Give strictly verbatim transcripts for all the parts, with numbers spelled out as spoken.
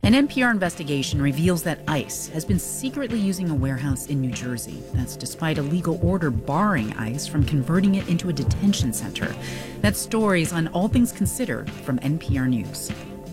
An N P R investigation reveals that ICE has been secretly using a warehouse in New Jersey. That's despite a legal order barring ICE from converting it into a detention center. That's stories on All Things Considered from N P R News.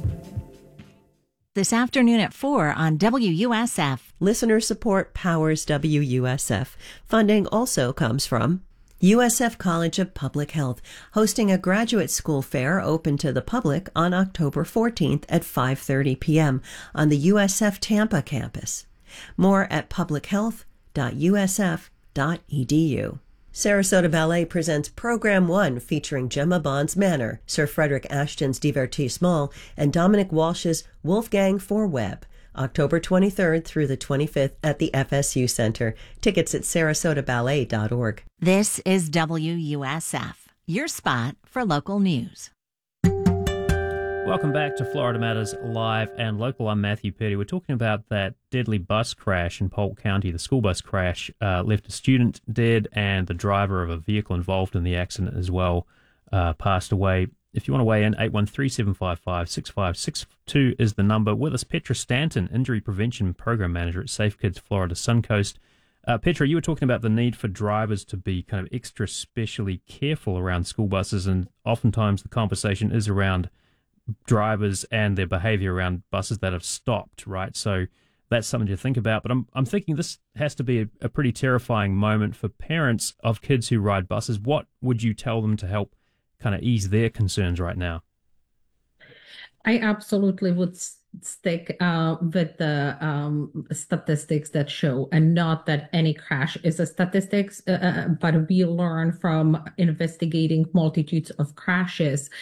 This afternoon at four on W U S F. Listener support powers W U S F. Funding also comes from U S F College of Public Health, hosting a graduate school fair open to the public on October fourteenth at five thirty p.m. on the U S F Tampa campus. More at public health dot u s f dot e d u. Sarasota Ballet presents Program one featuring Gemma Bond's Manor, Sir Frederick Ashton's Divertissement, and Dominic Walsh's Wolfgang for Webb. October twenty-third through the twenty-fifth at the F S U Center. Tickets at sarasota ballet dot org. This is W U S F, your spot for local news. Welcome back to Florida Matters Live and Local. I'm Matthew Purdy. We're talking about that deadly bus crash in Polk County. The school bus crash uh, left a student dead, and the driver of a vehicle involved in the accident as well uh, passed away. If you want to weigh in, eight one three, seven five five, six five six two is the number. With us, Petra Stanton, Injury Prevention Program Manager at Safe Kids Florida Suncoast. Uh, Petra, you were talking about the need for drivers to be kind of extra specially careful around school buses, and oftentimes the conversation is around drivers and their behavior around buses that have stopped, right? So that's something to think about. But I'm I'm thinking this has to be a, a pretty terrifying moment for parents of kids who ride buses. What would you tell them to help kind of ease their concerns right now? I absolutely would stick uh, with the um, statistics that show, and not that any crash is a statistics, uh, but we learn from investigating multitudes of crashes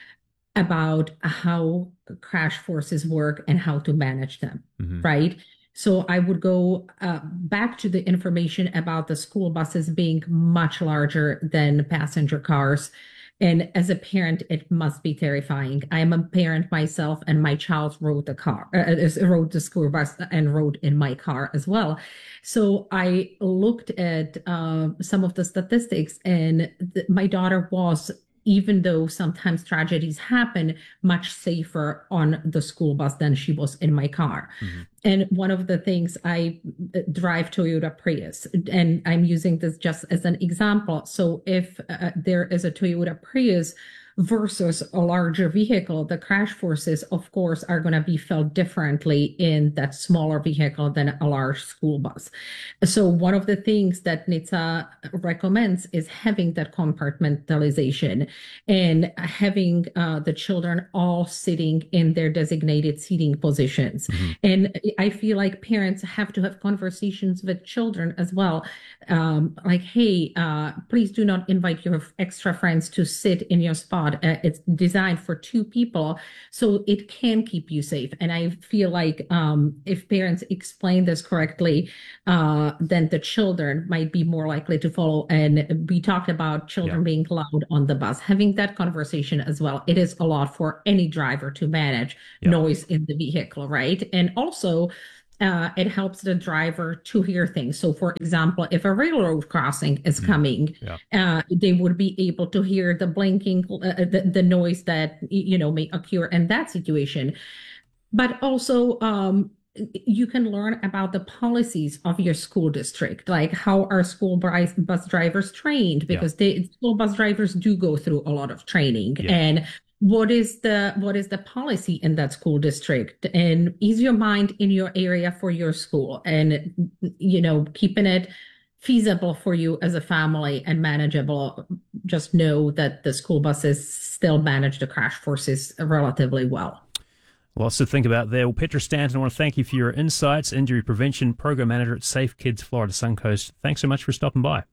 about how crash forces work and how to manage them, mm-hmm. right? So I would go uh, back to the information about the school buses being much larger than passenger cars. And as a parent, it must be terrifying. I'm a parent myself, and my child rode the car, uh, rode the school bus and rode in my car as well. So I looked at uh, some of the statistics, and th- my daughter was, even though sometimes tragedies happen, much safer on the school bus than she was in my car. Mm-hmm. And one of the things, I drive Toyota Prius, and I'm using this just as an example. So if uh, there is a Toyota Prius versus a larger vehicle, the crash forces, of course, are going to be felt differently in that smaller vehicle than a large school bus. So one of the things that N H T S A recommends is having that compartmentalization and having uh, the children all sitting in their designated seating positions. Mm-hmm. And I feel like parents have to have conversations with children as well. Um, like, hey, uh, please do not invite your extra friends to sit in your spot. Uh, it's designed for two people, so it can keep you safe. And I feel like um, if parents explain this correctly, uh, then the children might be more likely to follow. And we talked about children yeah. being loud on the bus. Having that conversation as well, it is a lot for any driver to manage yeah. noise in the vehicle, right? And also, Uh, it helps the driver to hear things. So, for example, if a railroad crossing is coming, yeah. uh, they would be able to hear the blinking, uh, the, the noise that, you know, may occur in that situation. But also, um, you can learn about the policies of your school district, like how are school bus drivers trained, because yeah. they, school bus drivers do go through a lot of training. Yeah. And What is the what is the policy in that school district, and ease your mind in your area for your school, and, you know, keeping it feasible for you as a family and manageable. Just know that the school buses still manage the crash forces relatively well. Lots to think about there. Well, Petra Stanton, I want to thank you for your insights. Injury Prevention Program Manager at Safe Kids Florida Suncoast. Thanks so much for stopping by.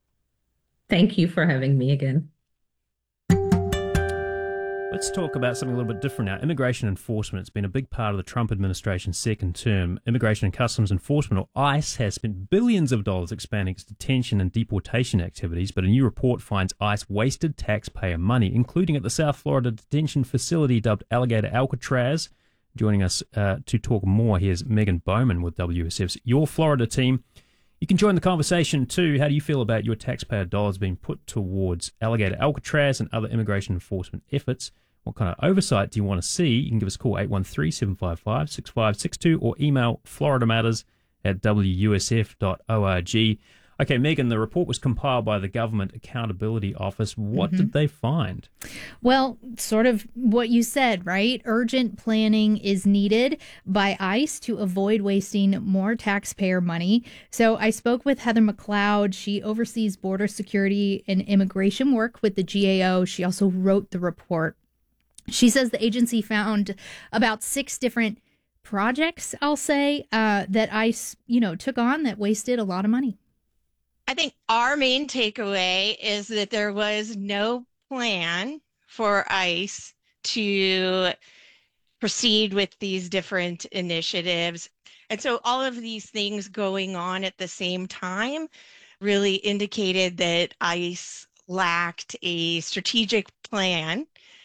Thank you for having me again. Let's talk about something a little bit different now. Immigration enforcement. It's been a big part of the Trump administration's second term. Immigration and Customs Enforcement, or ICE, has spent billions of dollars expanding its detention and deportation activities, but a new report finds ICE wasted taxpayer money, including at the South Florida detention facility dubbed Alligator Alcatraz. Joining us uh, to talk more, here's Megan Bowman with W S F's Your Florida team. You can join the conversation too. How do you feel about your taxpayer dollars being put towards Alligator Alcatraz and other immigration enforcement efforts? What kind of oversight do you want to see? You can give us a call, eight one three, seven five five, six five six two, or email florida matters at w u s f dot org. Okay, Megan, the report was compiled by the Government Accountability Office. What mm-hmm. did they find? Well, sort of what you said, right? Urgent planning is needed by ICE to avoid wasting more taxpayer money. So I spoke with Heather McLeod. She oversees border security and immigration work with the G A O. She also wrote the report. She says the agency found about six different projects, I'll say, uh, that ICE, you know, took on that wasted a lot of money. I think our main takeaway is that there was no plan for ICE to proceed with these different initiatives. And so all of these things going on at the same time really indicated that ICE lacked a strategic plan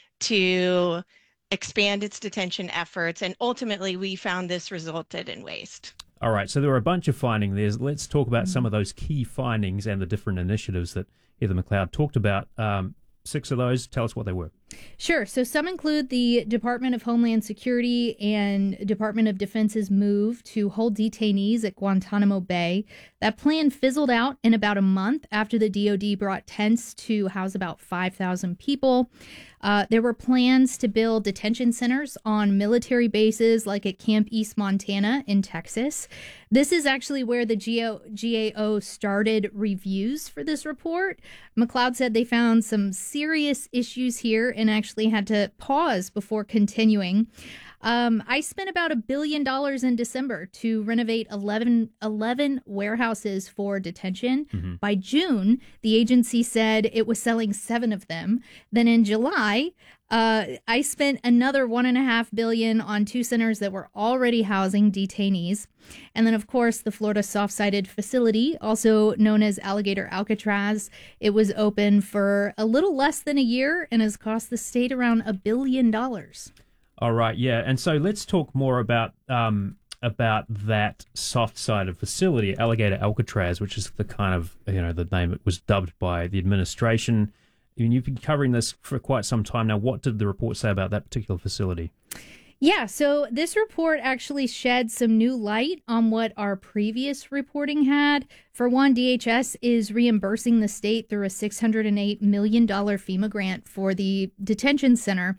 to expand its detention efforts. And ultimately, we found this resulted in waste. All right, so there were a bunch of findings there. Let's talk about some of those key findings and the different initiatives that Heather McLeod talked about. Um, six of those, tell us what they were. Sure. So some include the Department of Homeland Security and Department of Defense's move to hold detainees at Guantanamo Bay. That plan fizzled out in about a month after the D O D brought tents to house about five thousand people. Uh, there were plans to build detention centers on military bases like at Camp East Montana in Texas. This is actually where the G A O started reviews for this report. McLeod said they found some serious issues here and actually had to pause before continuing. Um, I spent about a billion dollars in December to renovate eleven, eleven warehouses for detention. Mm-hmm. By June, the agency said it was selling seven of them. Then in July, uh, I spent another one and a half billion on two centers that were already housing detainees. And then, of course, the Florida soft-sided facility, also known as Alligator Alcatraz, it was open for a little less than a year and has cost the state around a billion dollars. All right, yeah, and so let's talk more about um, about that soft-sided facility, Alligator Alcatraz, which is the kind of, you know, the name it was dubbed by the administration. I mean, you've been covering this for quite some time now. What did the report say about that particular facility? Yeah, so this report actually shed some new light on what our previous reporting had. For one, D H S is reimbursing the state through a six hundred eight million dollars FEMA grant for the detention center.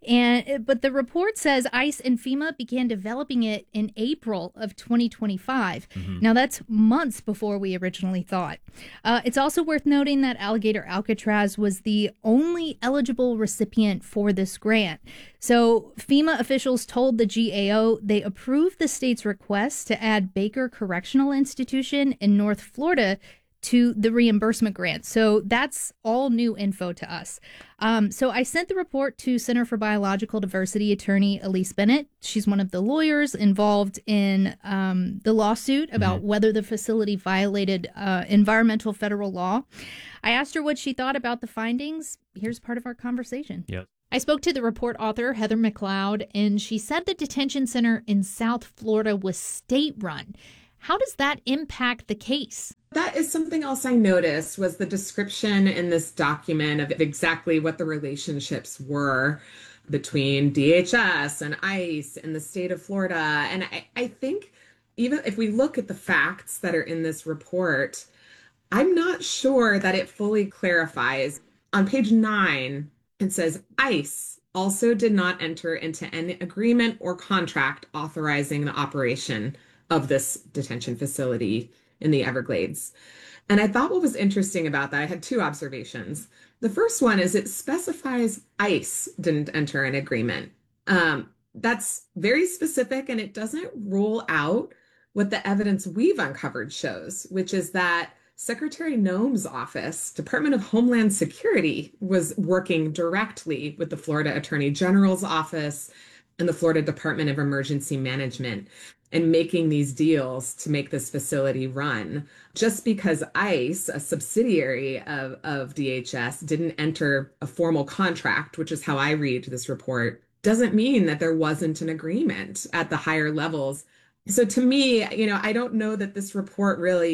And but the report says ICE and FEMA began developing it in April of twenty twenty-five. Mm-hmm. Now, that's months before we originally thought. Uh, it's also worth noting that Alligator Alcatraz was the only eligible recipient for this grant. So FEMA officials told the G A O they approved the state's request to add Baker Correctional Institution in North Florida to the reimbursement grant. So that's all new info to us. Um, so I sent the report to Center for Biological Diversity attorney Elise Bennett. She's one of the lawyers involved in um, the lawsuit about mm-hmm. whether the facility violated uh, environmental federal law. I asked her what she thought about the findings. Here's part of our conversation. Yep. I spoke to the report author, Heather McLeod, and she said the detention center in South Florida was state-run. How does that impact the case? That is something else I noticed was the description in this document of exactly what the relationships were between D H S and ICE and the state of Florida. And I, I think even if we look at the facts that are in this report, I'm not sure that it fully clarifies. On page nine, it says ICE also did not enter into any agreement or contract authorizing the operation of this detention facility in the Everglades. And I thought what was interesting about that, I had two observations. The first one is it specifies ICE didn't enter an agreement. Um, that's very specific, and it doesn't rule out what the evidence we've uncovered shows, which is that Secretary Noem's office, Department of Homeland Security, was working directly with the Florida Attorney General's office and the Florida Department of Emergency Management and making these deals to make this facility run. Just because ICE, a subsidiary of, of D H S, didn't enter a formal contract, which is how I read this report, doesn't mean that there wasn't an agreement at the higher levels. So to me, you know, I don't know that this report really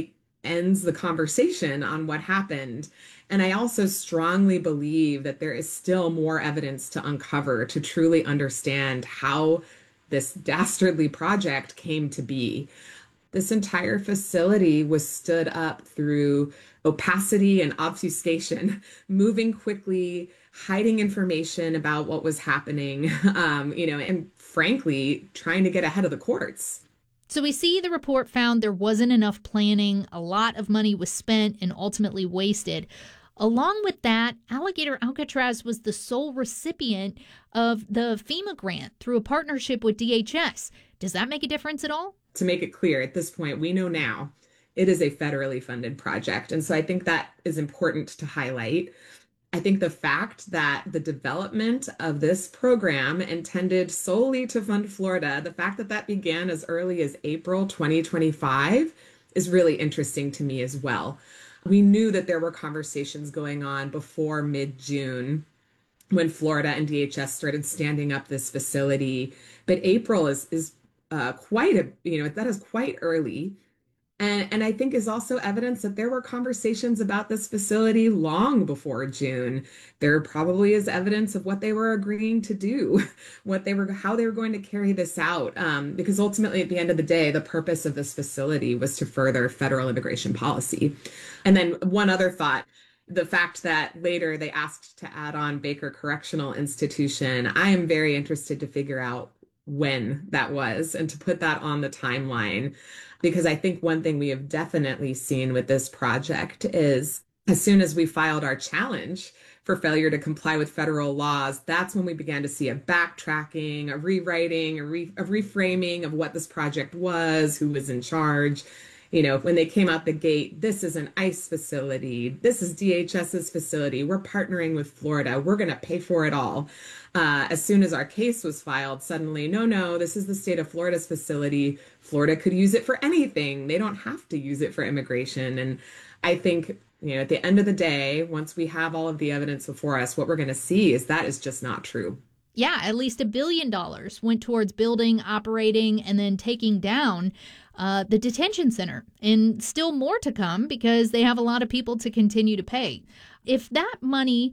ends the conversation on what happened. And I also strongly believe that there is still more evidence to uncover to truly understand how this dastardly project came to be. This entire facility was stood up through opacity and obfuscation, moving quickly, hiding information about what was happening, um, you know, and frankly, trying to get ahead of the courts. So we see the report found there wasn't enough planning, a lot of money was spent and ultimately wasted. Along with that, Alligator Alcatraz was the sole recipient of the FEMA grant through a partnership with D H S. Does that make a difference at all? To make it clear, at this point, we know now it is a federally funded project. And so I think that is important to highlight. I think the fact that the development of this program intended solely to fund Florida, the fact that that began as early as April twenty twenty-five is really interesting to me as well. We knew that there were conversations going on before mid-June when Florida and D H S started standing up this facility. But April is is uh, quite a, you know, that is quite early. And, and I think is also evidence that there were conversations about this facility long before June. There probably is evidence of what they were agreeing to do, what they were, how they were going to carry this out. Um, because ultimately, at the end of the day, the purpose of this facility was to further federal immigration policy. And then one other thought, the fact that later they asked to add on Baker Correctional Institution, I am very interested to figure out when that was and to put that on the timeline. Because I think one thing we have definitely seen with this project is as soon as we filed our challenge for failure to comply with federal laws, that's when we began to see a backtracking, a rewriting, a, re- a reframing of what this project was, who was in charge. You know, when they came out the gate, this is an ICE facility. This is DHS's facility. We're partnering with Florida. We're going to pay for it all. Uh, as soon as our case was filed, suddenly, no, no, this is the state of Florida's facility. Florida could use it for anything. They don't have to use it for immigration. And I think, you know, at the end of the day, once we have all of the evidence before us, what we're going to see is that is just not true. Yeah, at least a billion dollars went towards building, operating, and then taking down uh, the detention center. And still more to come because they have a lot of people to continue to pay. If that money,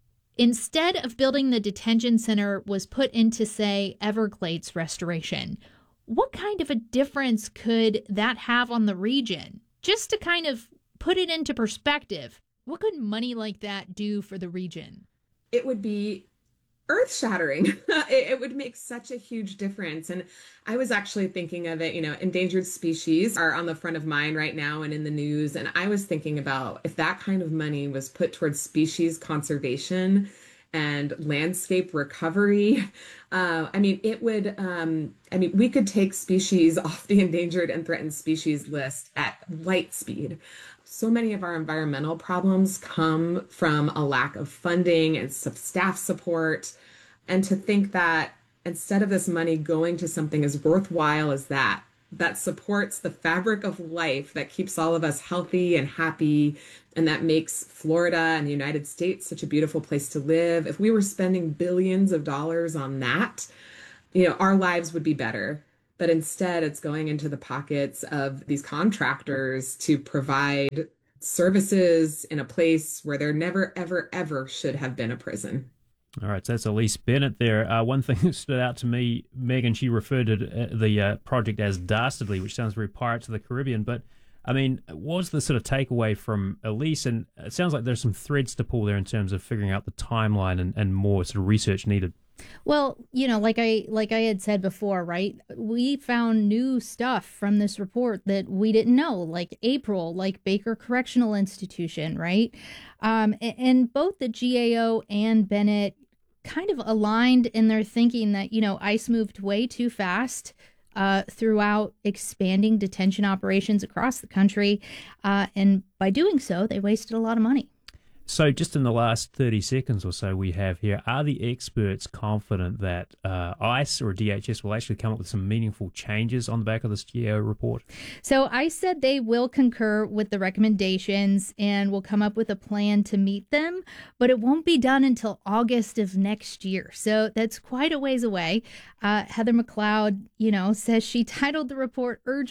instead of building the detention center, was put into, say, Everglades restoration, what kind of a difference could that have on the region? Just to kind of put it into perspective, what could money like that do for the region? It would be earth-shattering. it, it would make such a huge difference. And I was actually thinking of it, you know, endangered species are on the front of mind right now and in the news. And I was thinking about if that kind of money was put towards species conservation and landscape recovery. Uh, I mean, it would, um, I mean, we could take species off the endangered and threatened species list at light speed. So many of our environmental problems come from a lack of funding and some staff support. And to think that instead of this money going to something as worthwhile as that, that supports the fabric of life, that keeps all of us healthy and happy, and that makes Florida and the United States such a beautiful place to live. If we were spending billions of dollars on that, you know, our lives would be better. But instead, it's going into the pockets of these contractors to provide services in a place where there never, ever, ever should have been a prison. All right, so that's Elise Bennett there. Uh, one thing that stood out to me, Megan, she referred to the uh, project as dastardly, which sounds very Pirates of the Caribbean. But, I mean, what was the sort of takeaway from Elise? And it sounds like there's some threads to pull there in terms of figuring out the timeline and, and more sort of research needed. Well, you know, like I like I had said before, right? We found new stuff from this report that we didn't know, like April, like Baker Correctional Institution, right? Um, and, and both the G A O and Bennett kind of aligned in their thinking that, you know, ICE moved way too fast uh, throughout expanding detention operations across the country. Uh, and by doing so, they wasted a lot of money. So just in the last thirty seconds or so we have here, are the experts confident that uh, ICE or D H S will actually come up with some meaningful changes on the back of this G A O report? So ICE said they will concur with the recommendations and will come up with a plan to meet them, but it won't be done until August of next year. So that's quite a ways away. Uh, Heather McLeod, you know, says she titled the report Urgent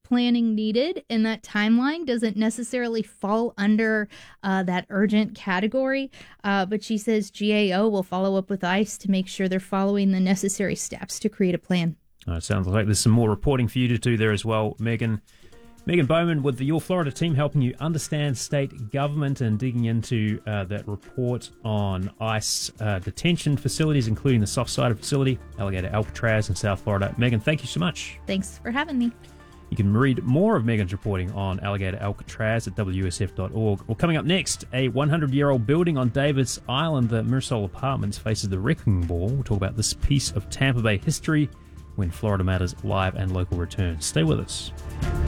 planning needed, and that timeline doesn't necessarily fall under uh, that urgent category. Uh, but she says G A O will follow up with ICE to make sure they're following the necessary steps to create a plan. Oh, it sounds like there's some more reporting for you to do there as well, Megan. Megan Bowman with the Your Florida team, helping you understand state government and digging into uh, that report on ICE uh, detention facilities, including the soft-sided facility, Alligator Alcatraz in South Florida. Megan, thank you so much. Thanks for having me. You can read more of Megan's reporting on Alligator Alcatraz at W S F dot org. Well, coming up next, a hundred-year-old building on Davis Island, the Mirasol Apartments, faces the wrecking ball. We'll talk about this piece of Tampa Bay history when Florida Matters Live and Local returns. Stay with us.